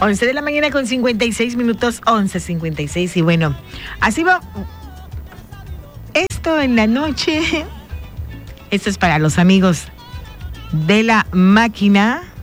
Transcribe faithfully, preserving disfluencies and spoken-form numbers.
once de la mañana con cincuenta y seis minutos, once cincuenta y seis. Y bueno, así va esto en la noche. Esto es para los amigos de la máquina.